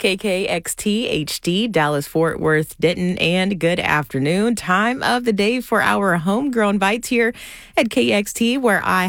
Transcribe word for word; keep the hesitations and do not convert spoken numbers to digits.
K K X T H D, Dallas, Fort Worth, Denton, and good afternoon. Time of the day for our homegrown bites here at K X T, where I